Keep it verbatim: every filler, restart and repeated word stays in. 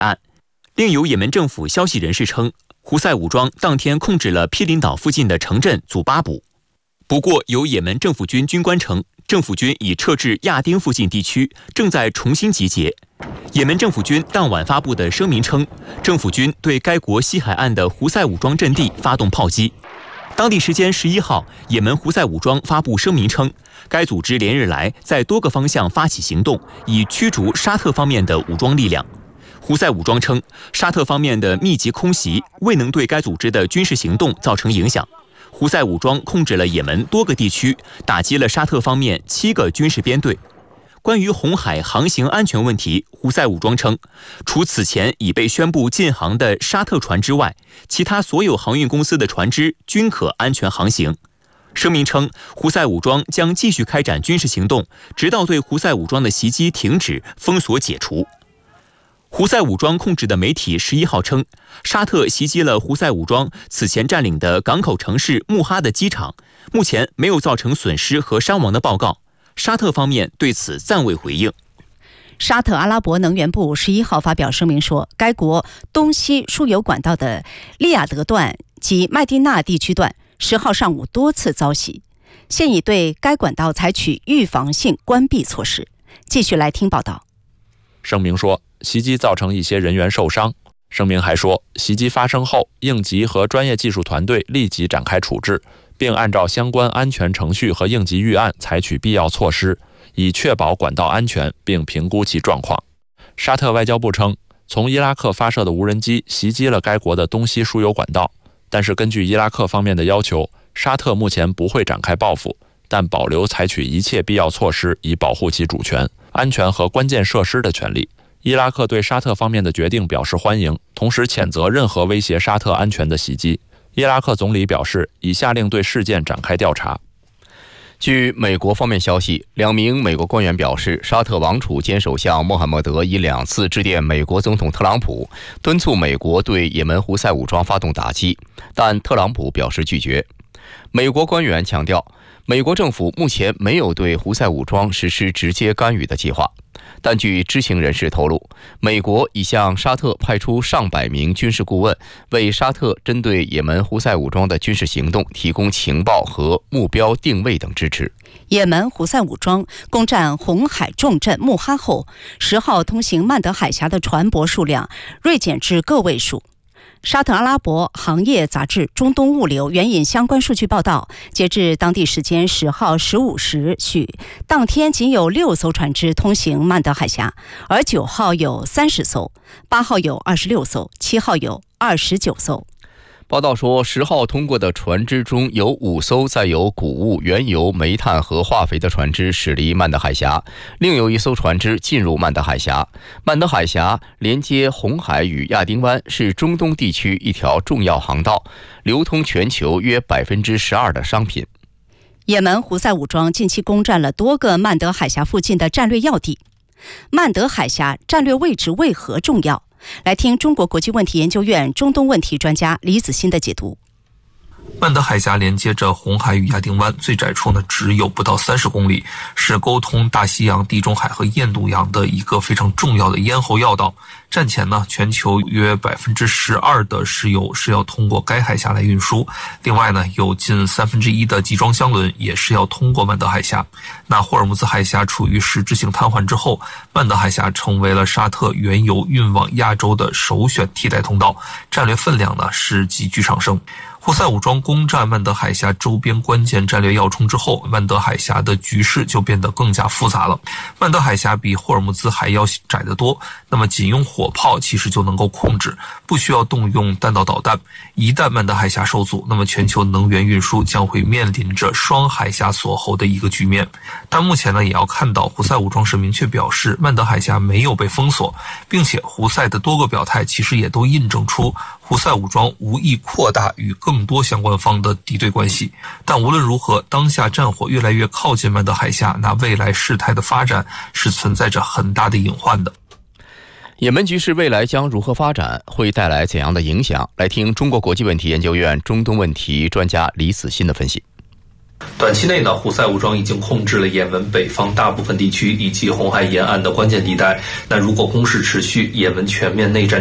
岸。另有也门政府消息人士称，胡塞武装当天控制了毗邻岛附近的城镇祖巴卜。不过，有也门政府军军官称，政府军已撤至亚丁附近地区，正在重新集结。也门政府军当晚发布的声明称，政府军对该国西海岸的胡塞武装阵地发动炮击。当地时间十一号，也门胡塞武装发布声明称，该组织连日来在多个方向发起行动，以驱逐沙特方面的武装力量。胡塞武装称，沙特方面的密集空袭未能对该组织的军事行动造成影响。胡塞武装控制了也门多个地区，打击了沙特方面七个军事编队。关于红海航行安全问题，胡塞武装称，除此前已被宣布禁航的沙特船之外，其他所有航运公司的船只均可安全航行。声明称，胡塞武装将继续开展军事行动，直到对胡塞武装的袭击停止，封锁解除。胡塞武装控制的媒体十一号称，沙特袭击了胡塞武装此前占领的港口城市穆哈的机场，目前没有造成损失和伤亡的报告。沙特方面对此暂未回应。 沙特阿拉伯能源部十一号发表声明说，该国东西输油管道的利雅得段及麦地那地区段十号上午多次遭袭，现已对该管道采取预防性关闭措施。继续来听报道。 声明说，袭击造成一些人员受伤。声明还说，袭击发生后，应急和专业技术团队立即展开处置，并按照相关安全程序和应急预案采取必要措施，以确保管道安全，并评估其状况。沙特外交部称，从伊拉克发射的无人机袭击了该国的东西输油管道，但是根据伊拉克方面的要求，沙特目前不会展开报复，但保留采取一切必要措施以保护其主权、安全和关键设施的权利。伊拉克对沙特方面的决定表示欢迎，同时谴责任何威胁沙特安全的袭击。伊拉克总理表示，已下令对事件展开调查。 据美国方面消息，两名美国官员表示，沙特王储兼首相穆罕默德已两次致电美国总统特朗普，敦促美国对也门胡塞武装发动打击，但特朗普表示拒绝。美国官员强调，美国政府目前没有对胡塞武装实施直接干预的计划，但据知情人士透露，美国已向沙特派出上百名军事顾问，为沙特针对也门胡塞武装的军事行动提供情报和目标定位等支持。 也门胡塞武装攻占红海重镇穆哈后，十号通行曼德海峡的船舶数量锐减至个位数。沙特阿拉伯行业杂志《中东物流》援引相关数据报道，截至当地时间十号十五时许，当天仅有六艘船只通行曼德海峡，而九号有三十艘，八号有二十六艘，七号有二十九艘。 报道说，十号通过的船只中有五艘载有谷物、原油、煤炭和化肥的船只驶离曼德海峡，另有一艘船只进入曼德海峡。曼德海峡连接红海与亚丁湾，是中东地区一条重要航道，流通全球约百分之十二的商品。 也门胡塞武装近期攻占了多个曼德海峡附近的战略要地。曼德海峡战略位置为何重要？来听中国国际问题研究院中东问题专家李子欣的解读。 曼德海峡连接着红海与亚丁湾，最窄处呢只有不到三十公里，是沟通大西洋、地中海和印度洋的一个非常重要的咽喉要道。战前呢，全球约百分之十二的石油是要通过该海峡来运输。另外呢，有近三分之一的集装箱轮也是要通过曼德海峡。那霍尔木兹海峡处于实质性瘫痪之后，曼德海峡成为了沙特原油运往亚洲的首选替代通道，战略分量呢是急剧上升。胡塞武装攻占曼德海峡周边关键战略要冲之后，曼德海峡的局势就变得更加复杂了。曼德海峡比霍尔木兹还要窄得多，那么仅用火炮其实就能够控制，不需要动用弹道导弹。一旦曼德海峡受阻，那么全球能源运输将会面临着双海峡锁喉的一个局面。但目前呢，也要看到胡塞武装是明确表示曼德海峡没有被封锁，并且胡塞的多个表态其实也都印证出胡塞武装无意扩大与更多相关方的敌对关系。但无论如何，当下战火越来越靠近曼德海峡，那未来事态的发展是存在着很大的隐患的。 也门局势未来将如何发展，会带来怎样的影响？来听中国国际问题研究院中东问题专家李子欣的分析。 短期内呢，胡塞武装已经控制了也门北方大部分地区以及红海沿岸的关键地带。那如果攻势持续，也门全面内战